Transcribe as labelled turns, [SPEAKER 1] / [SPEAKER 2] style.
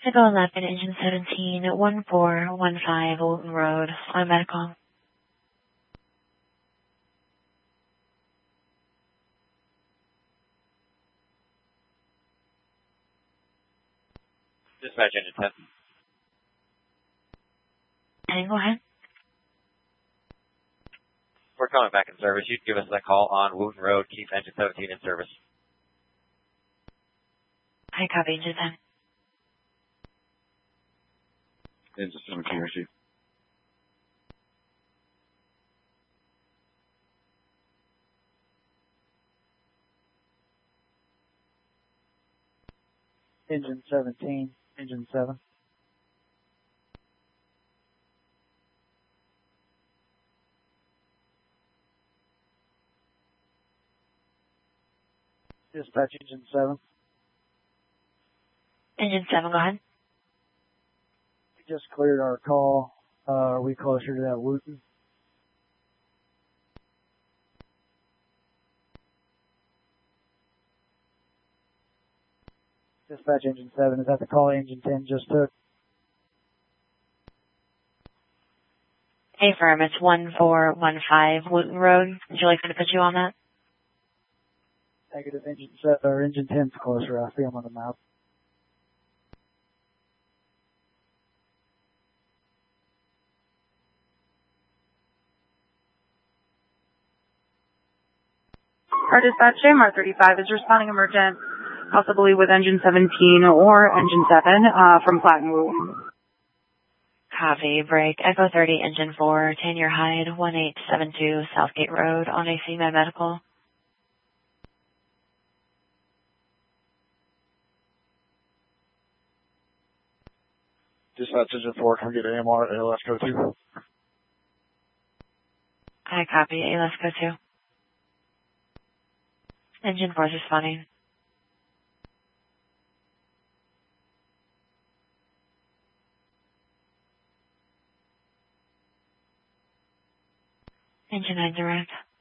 [SPEAKER 1] Civil 11, Engine 17, 1415 Woolton Road, on medical.
[SPEAKER 2] Dispatch Engine 10.
[SPEAKER 1] And go ahead.
[SPEAKER 2] We're coming back in service. You can give us that call on Wooten Road, keep Engine 17 in service.
[SPEAKER 1] I copy Engine 10.
[SPEAKER 3] Engine 17 received.
[SPEAKER 4] Engine 17, Engine 7. Dispatch Engine 7.
[SPEAKER 1] Engine 7, go ahead.
[SPEAKER 4] We just cleared our call. Are we closer to that Wooten? Dispatch Engine 7, is that the call Engine 10 just took?
[SPEAKER 1] Hey, firm, it's 1415 Woolton Road. Would you like me to put you on that?
[SPEAKER 4] Negative. Engine 7, or Engine 10's closer. I see them on the map.
[SPEAKER 5] Our dispatch JMR 35 is responding emergent, possibly with Engine 17 or Engine 7 from Platten Wooten.
[SPEAKER 1] Copy, break, Echo 30, Engine 4, Tanya Hyde, 1872 Southgate Road, on AC Med Medical.
[SPEAKER 3] Dispatch Engine 4, can we get AMR, ALS code 2?
[SPEAKER 1] I copy, ALS code 2. Engine 4 is responding. Engine 9 direct.